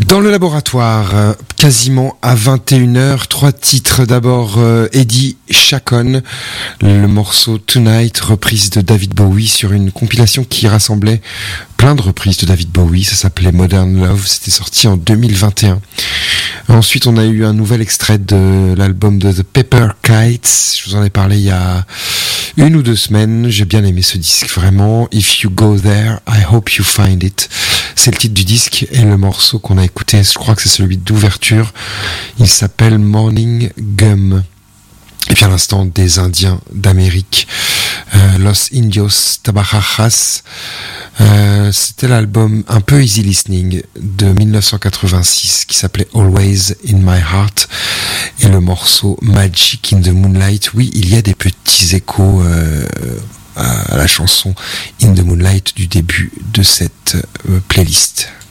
Dans le laboratoire, quasiment à 21h, 3 titres. D'abord Eddie Chacon, le morceau Tonight, reprise de David Bowie sur une compilation qui rassemblait plein de reprises de David Bowie. Ça s'appelait Modern Love, c'était sorti en 2021. Ensuite, on a eu un nouvel extrait de l'album de The Paper Kites. Je vous en ai parlé il y a 1 ou 2 semaines. J'ai bien aimé ce disque, vraiment. If You Go There, I Hope You Find It. C'est le titre du disque et le morceau qu'on a écouté, je crois que c'est celui d'ouverture. Il s'appelle Morning Gum. Et puis à l'instant, des Indiens d'Amérique, Los Indios Tabajajas. C'était l'album un peu easy listening de 1986 qui s'appelait Always in My Heart et le morceau Magic in the Moonlight. Oui, il y a des petits échos à la chanson In the Moonlight du début de cette playlist.